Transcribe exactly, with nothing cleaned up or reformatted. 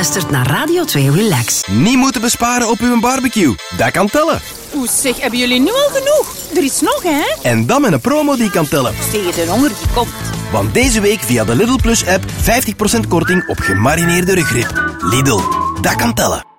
luistert naar Radio twee Relax. Niet moeten besparen op uw barbecue. Dat kan tellen. Oeh, zeg, hebben jullie nu al genoeg? Er is nog, hè? En dan met een promo die kan tellen. Tegen de honger die komt. Want deze week via de Lidl Plus app vijftig procent korting op gemarineerde rugrib. Lidl, dat kan tellen.